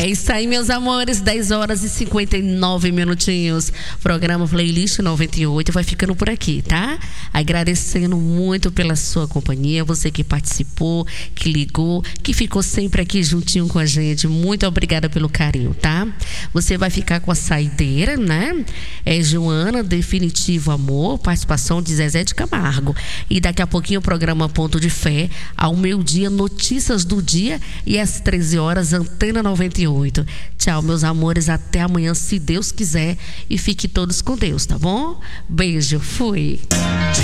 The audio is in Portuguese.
É isso aí, meus amores, 10 horas e 59 minutinhos. Programa Playlist 98 vai ficando por aqui, tá? Agradecendo muito pela sua companhia, você que participou, que ligou, que ficou sempre aqui juntinho com a gente. Muito obrigada pelo carinho, tá? Você vai ficar com a saideira, né? Joana, Definitivo Amor, participação de Zezé de Camargo. E daqui a pouquinho o programa Ponto de Fé, ao meio-dia, notícias do dia, e às 13 horas, Antena 98. Tchau, meus amores, até amanhã, se Deus quiser, e fique todos com Deus, tá bom? Beijo, fui.